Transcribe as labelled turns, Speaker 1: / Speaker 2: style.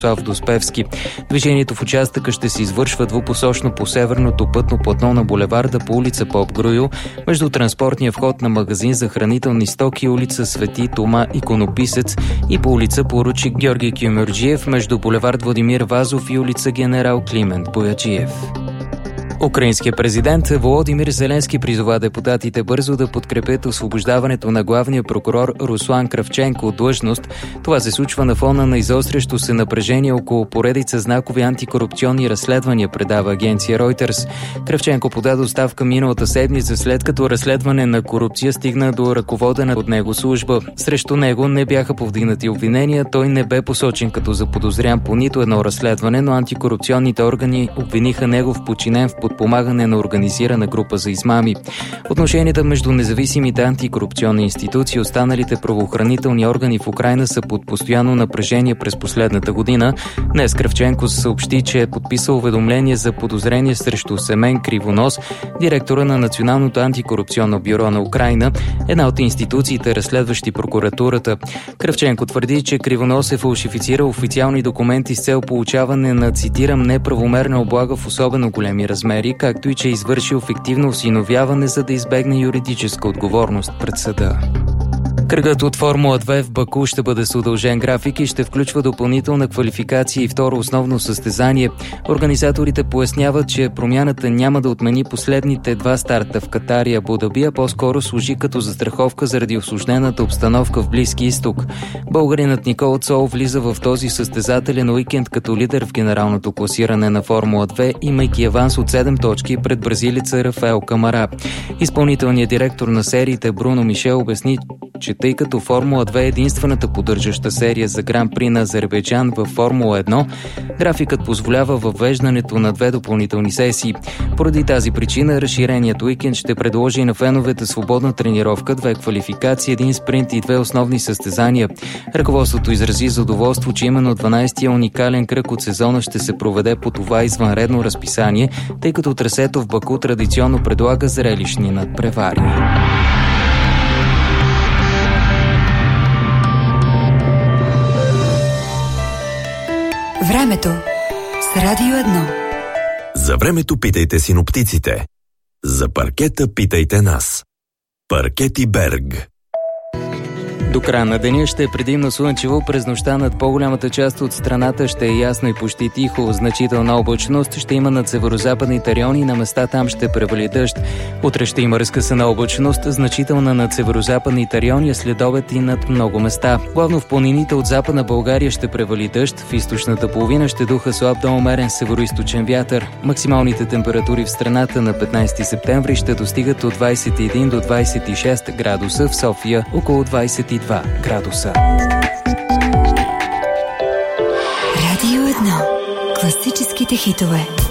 Speaker 1: Доспевски. Движението в участъка ще се извършва двупосочно по северното пътно платно на булеварда по улица Поп Грую, между транспортния вход на магазин за хранителни стоки, улица Свети Тома Иконописец и по улица Поручик Георги Кюмюрджиев, между булевард Владимир Вазов и улица Генерал Климент Бояджиев. Украинският президент Володимир Зеленски призова депутатите бързо да подкрепят освобождаването на главния прокурор Руслан Кравченко от длъжност. Това се случва на фона на изострящо се напрежение около поредица знакови антикорупционни разследвания, предава агенция Reuters. Кравченко подаде оставка миналата седмица, след като разследване на корупция стигна до ръководена от него служба. Срещу него не бяха повдигнати обвинения, той не бе посочен като заподозрян по нито едно разследване, но антикорупционните органи обвиниха негов подчинен в подпомагане на организирана група за измами. Отношенията между независимите антикорупционни институции и останалите правоохранителни органи в Украйна са под постоянно напрежение през последната година. Днес Кравченко съобщи, че е подписал уведомление за подозрение срещу Семен Кривонос, директора на Националното антикорупционно бюро на Украйна, една от институциите, разследващи прокуратурата. Кравченко твърди, че Кривонос е фалшифицирал официални документи с цел получаване на, цитирам, неправомерна облага в особено големи размери, както и че е извършил фиктивно осиновяване, за да избегне юридическа отговорност пред съда. Кръгът от Формула 2 в Баку ще бъде с удължен график и ще включва допълнителна квалификация и второ основно състезание. Организаторите поясняват, че промяната няма да отмени последните два старта в Катар и Абу Даби, а по-скоро служи като застраховка заради усложнената обстановка в Близки изток. Българинът Никола Цол влиза в този състезателен уикенд като лидер в генералното класиране на Формула 2, имайки аванс от 7 точки пред бразилеца Рафаел Камара. Изпълнителният директор на сериите Бруно Мишел обясни, че тъй като Формула 2 е единствената поддържаща серия за Гран-при на Азербайджан във Формула 1, графикът позволява въвеждането на 2 допълнителни сесии. Поради тази причина, разширеният уикенд ще предложи на феновете свободна тренировка, 2 квалификации, 1 спринт и 2 основни състезания. Ръководството изрази задоволство, че именно 12-я уникален кръг от сезона ще се проведе по това извънредно разписание, тъй като трасето в Баку традиционно предлага зрелищни надпревари.
Speaker 2: Времето с Радио 1.
Speaker 3: За времето питайте синоптиците. За паркета питайте нас. Паркети Берг.
Speaker 1: До края на деня ще е предимно слънчево, през нощта над по-голямата част от страната ще е ясно и почти тихо. Значителна облачност ще има над северозападните райони, на места там ще превали дъжд. Утре ще има разкъсана облачност, значителна над северозападните райони, а след обед и над много места. Главно в планините от Западна България ще превали дъжд, в източната половина ще духа слаб до умерен североизточен вятър. Максималните температури в страната на 15 септември ще достигат от 21 до 26 градуса, в София около 22 градуса.
Speaker 2: Радио 1. Класическите хитове.